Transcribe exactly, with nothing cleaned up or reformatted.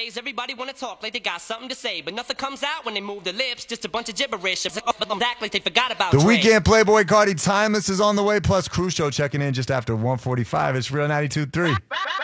Nowadays, everybody wanna talk like they got something to say, but nothing comes out when they move their lips. Just a bunch of gibberish. Act like they forgot about The Dre. Weekend Playboy Cardi Timeless is on the way, plus Cruise Show checking in just after one forty-five. It's Real ninety-two point three.